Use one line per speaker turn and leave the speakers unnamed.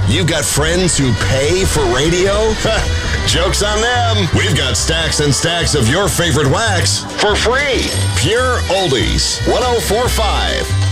You got friends who pay for radio? Joke's on them. We've got stacks and stacks of your favorite wax for free. Pure Oldies 104.5.